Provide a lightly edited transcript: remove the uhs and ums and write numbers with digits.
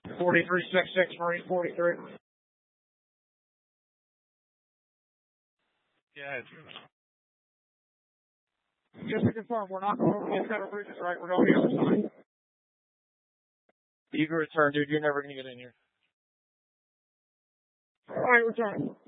4366, Marine 43. Yeah. Just to confirm, we're not going over the federal bridges, right? We're going the other side. You can return, dude. You're never going to get in here. All right, return.